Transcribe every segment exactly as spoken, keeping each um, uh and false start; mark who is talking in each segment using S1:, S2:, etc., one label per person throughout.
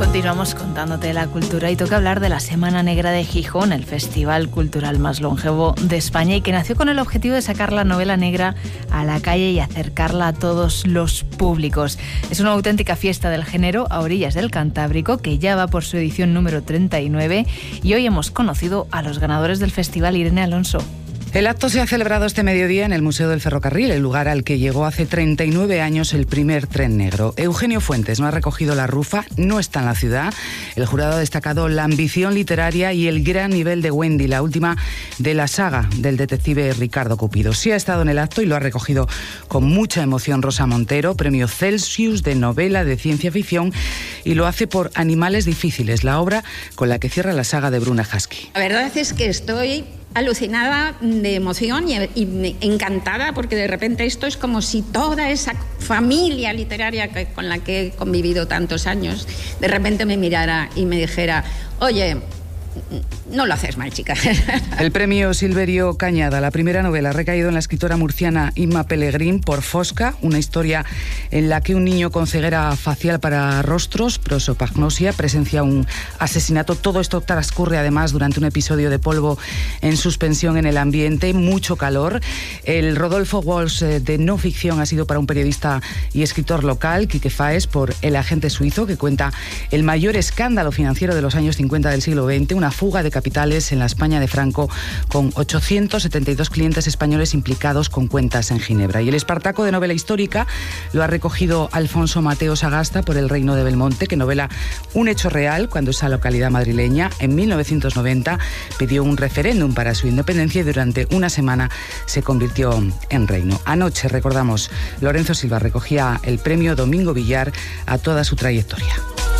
S1: Continuamos contándote de la cultura y toca hablar de la Semana Negra de Gijón, el festival cultural más longevo de España y que nació con el objetivo de sacar la novela negra a la calle y acercarla a todos los públicos. Es una auténtica fiesta del género a orillas del Cantábrico que ya va por su edición número treinta y nueve y hoy hemos conocido a los ganadores del festival. Irene Alonso.
S2: El acto se ha celebrado este mediodía en el Museo del Ferrocarril, el lugar al que llegó hace treinta y nueve años el primer tren negro. Eugenio Fuentes no ha recogido la rufa, no está en la ciudad. El jurado ha destacado la ambición literaria y el gran nivel de Wendy, la última de la saga del detective Ricardo Cupido. Sí ha estado en el acto y lo ha recogido con mucha emoción Rosa Montero, premio Celsius de novela de ciencia ficción, y lo hace por Animales difíciles, la obra con la que cierra la saga de Bruna Husky.
S3: La verdad es que estoy alucinada de emoción y, y encantada porque de repente esto es como si toda esa familia literaria que, con la que he convivido tantos años de repente me mirara y me dijera: oye, no lo haces mal, chica.
S2: El premio Silverio Cañada, la primera novela, ha recaído en la escritora murciana Inma Pellegrín por Fosca, una historia en la que un niño con ceguera facial para rostros, prosopagnosia, presencia un asesinato. Todo esto transcurre además durante un episodio de polvo en suspensión en el ambiente, mucho calor. El Rodolfo Walsh de no ficción ha sido para un periodista y escritor local, Quique Faes, por El agente suizo, que cuenta el mayor escándalo financiero de los años cincuenta del siglo veinte, una fuga de capitales en la España de Franco con ochocientos setenta y dos clientes españoles implicados con cuentas en Ginebra. Y el Espartaco de novela histórica lo ha recogido Alfonso Mateo Sagasta por El reino de Belmonte, que novela un hecho real cuando esa localidad madrileña en mil novecientos noventa pidió un referéndum para su independencia y durante una semana se convirtió en reino. Anoche, recordamos, Lorenzo Silva recogía el premio Domingo Villar a toda su trayectoria.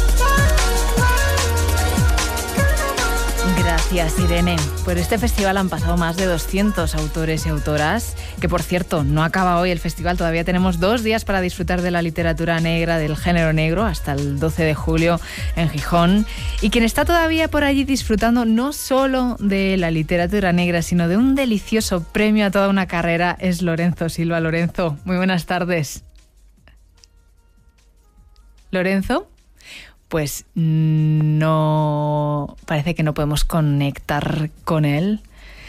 S1: Gracias, Irene. Por este festival han pasado más de doscientos autores y autoras, que por cierto, no acaba hoy el festival, todavía tenemos dos días para disfrutar de la literatura negra, del género negro, hasta el doce de julio en Gijón. Y quien está todavía por allí disfrutando no solo de la literatura negra, sino de un delicioso premio a toda una carrera es Lorenzo Silva. Lorenzo, muy buenas tardes. ¿Lorenzo? Pues no, parece que no podemos conectar con él.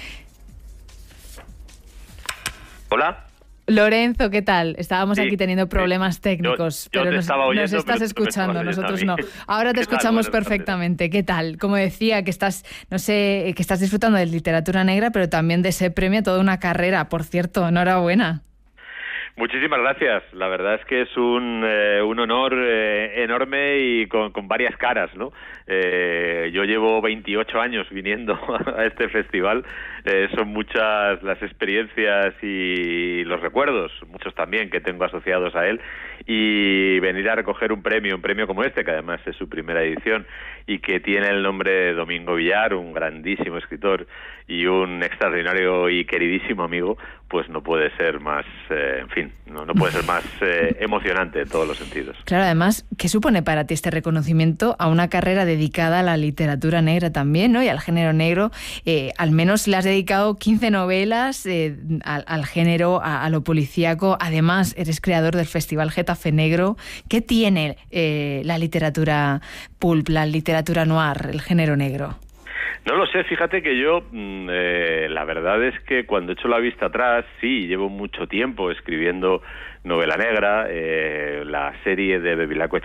S4: Hola.
S1: Lorenzo, ¿qué tal? Estábamos sí, aquí teniendo problemas
S4: sí.
S1: técnicos,
S4: yo, yo
S1: pero nos,
S4: oyendo,
S1: nos estás
S4: pero
S1: escuchando, nosotros no.
S4: bien.
S1: Ahora te escuchamos
S4: tal?
S1: perfectamente. ¿Qué tal? Como decía, que estás, no sé, que estás disfrutando de literatura negra, pero también de ese premio, toda una carrera. Por cierto, enhorabuena.
S4: Muchísimas gracias. La verdad es que es un, eh, un honor eh, enorme y con, con varias caras, ¿no? Eh, yo llevo veintiocho años viniendo a este festival. Eh, son muchas las experiencias y los recuerdos, muchos también, que tengo asociados a él. Y venir a recoger un premio, un premio como este, que además es su primera edición y que tiene el nombre de Domingo Villar, un grandísimo escritor y un extraordinario y queridísimo amigo, pues no puede ser más, eh, en fin, no, no puede ser más eh, emocionante en todos los sentidos.
S1: Claro, además, ¿qué supone para ti este reconocimiento a una carrera dedicada a la literatura negra también, ¿no? Y al género negro? Eh, al menos le has dedicado quince novelas eh, al, al género, a, a lo policíaco. Además, eres creador del Festival Getafe Negro. ¿Qué tiene eh, la literatura pulp, la literatura noir, el género negro?
S4: No lo sé, fíjate que yo, eh, la verdad es que cuando echo la vista atrás, sí, llevo mucho tiempo escribiendo novela negra, eh, la serie de Bevilacqua